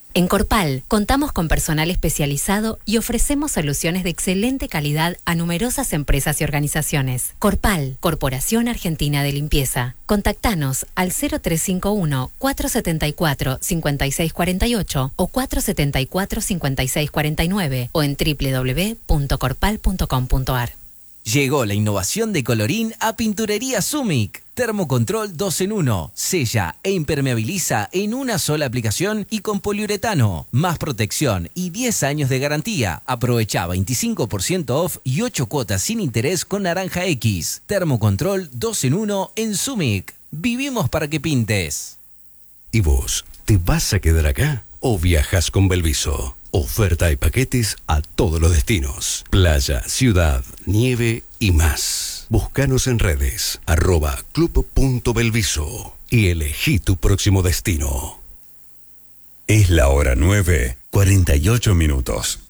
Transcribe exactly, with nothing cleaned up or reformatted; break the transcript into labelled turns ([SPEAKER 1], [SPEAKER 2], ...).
[SPEAKER 1] En Corpal, contamos con personal especializado y ofrecemos soluciones de excelente calidad a numerosas empresas y organizaciones. Corpal, Corporación Argentina de Limpieza. Contactanos al cero tres cinco uno, cuatro siete cuatro, cinco seis cuatro ocho o cuatro siete cuatro, cinco seis cuatro nueve o en doble u doble u doble u punto corpal punto com punto a r.
[SPEAKER 2] Llegó la innovación de Colorín a Pinturería Sumic. Termocontrol dos en uno. Sella e impermeabiliza en una sola aplicación y con poliuretano. Más protección y diez años de garantía. Aprovecha veinticinco por ciento off y ocho cuotas sin interés con Naranja X. Termocontrol dos en uno en Sumic. Vivimos para que pintes.
[SPEAKER 3] ¿Y vos, te vas a quedar acá o viajas con Belviso? Oferta y paquetes a todos los destinos. Playa, ciudad, nieve y más. Búscanos en redes, arroba club.belviso y elegí tu próximo destino.
[SPEAKER 4] Es la hora nueve, cuarenta y ocho minutos.